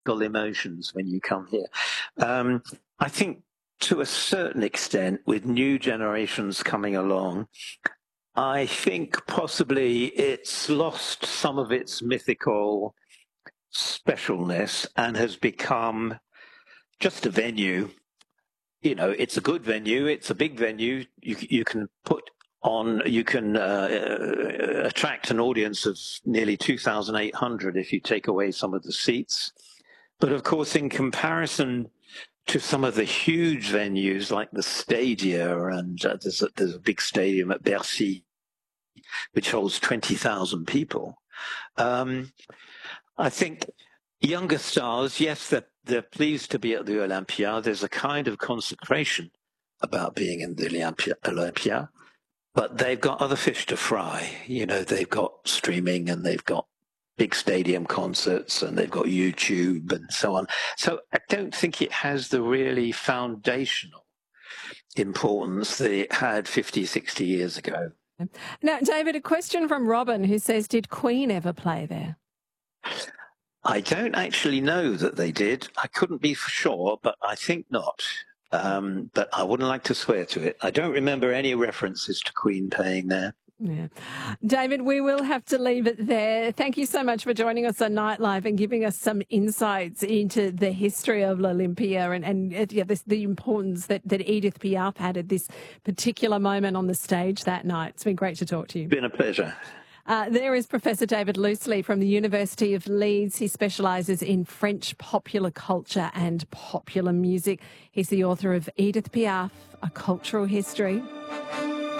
emotions when you come here. I think to a certain extent, with new generations coming along, I think possibly it's lost some of its mythical specialness and has become just a venue. You know, it's a good venue. It's a big venue. You can attract an audience of nearly 2,800 if you take away some of the seats. But of course, in comparison to some of the huge venues like the Stadia, and there's a big stadium at Bercy, which holds 20,000 people. I think younger stars, yes, they're pleased to be at the Olympia. There's a kind of consecration about being in the Olympia, but they've got other fish to fry. You know, they've got streaming and they've got big stadium concerts and they've got YouTube and so on. So I don't think it has the really foundational importance that it had 50, 60 years ago. Now, David, a question from Robin who says, did Queen ever play there? I don't actually know that they did. I couldn't be for sure, but I think not. But I wouldn't like to swear to it. I don't remember any references to Queen playing there. Yeah. David, we will have to leave it there. Thank you so much for joining us on Nightlife and giving us some insights into the history of l'Olympia and the importance that Edith Piaf had at this particular moment on the stage that night. It's been great to talk to you. It's been a pleasure. There is Professor David Loosley from the University of Leeds. He specialises in French popular culture and popular music. He's the author of Edith Piaf, A Cultural History.